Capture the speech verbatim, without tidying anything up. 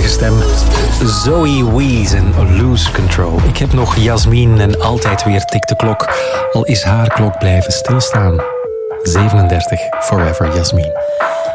prachtige stem. Zoe Wees en Lose Control. Ik heb nog Jasmin en altijd weer tikt de klok. Al is haar klok blijven stilstaan. zevenendertig, Forever Jasmin.